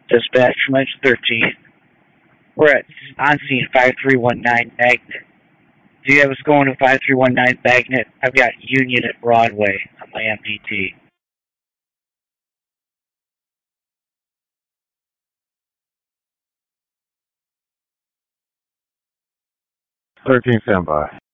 Dispatch from Edge 13. We're at on scene 5319 Magnet. Do you have us going to 5319 Magnet? I've got Union at Broadway on my MDT. 13 standby.